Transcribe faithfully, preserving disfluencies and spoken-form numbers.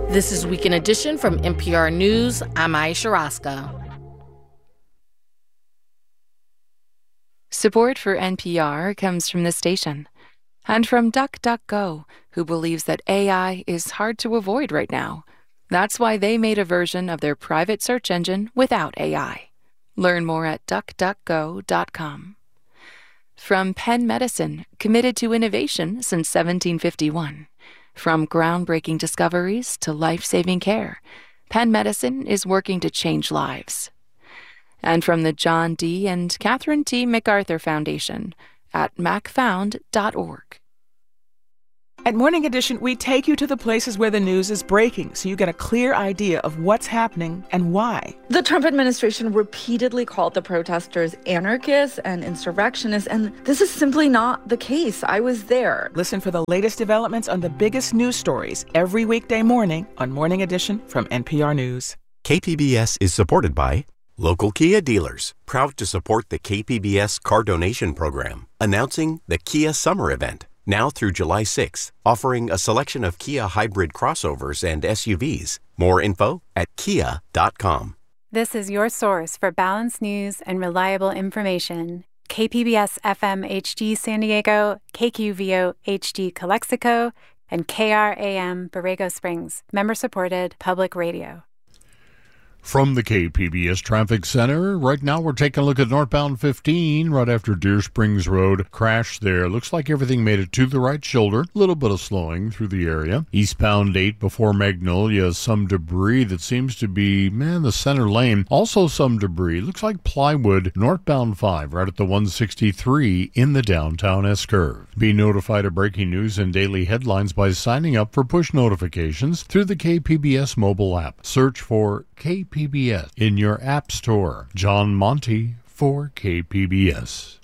This is Weekend Edition from N P R News. I'm Aisha Roscoe. Support for N P R comes from the station and from DuckDuckGo, who believes that A I is hard to avoid right now. That's why they made a version of their private search engine without A I. Learn more at duck duck go dot com. From Penn Medicine, committed to innovation since seventeen fifty-one. From groundbreaking discoveries to life-saving care, Penn Medicine is working to change lives. And from the John D. and Catherine T. MacArthur Foundation at mac found dot org. At Morning Edition, we take you to the places where the news is breaking so you get a clear idea of what's happening and why. The Trump administration repeatedly called the protesters anarchists and insurrectionists, and this is simply not the case. I was there. Listen for the latest developments on the biggest news stories every weekday morning on Morning Edition from N P R News. K P B S is supported by local Kia dealers, proud to support the K P B S Car Donation Program, announcing the Kia Summer Event. Now through July sixth, offering a selection of Kia hybrid crossovers and S U Vs. More info at kia dot com. This is your source for balanced news and reliable information. K P B S F M H D San Diego, K Q V O H D Calexico, and K R A M Borrego Springs, member-supported public radio. From the K P B S Traffic Center, right now we're taking a look at northbound fifteen, right after Deer Springs Road. Crash there. Looks like everything made it to the right shoulder. A little bit of slowing through the area. Eastbound eight before Magnolia, some debris that seems to be, man, the center lane. Also some debris. Looks like plywood. Northbound five, right at the one sixty-three in the downtown S-curve. Be notified of breaking news and daily headlines by signing up for push notifications through the K P B S mobile app. Search for K P B S in your app store. John Monty for K P B S.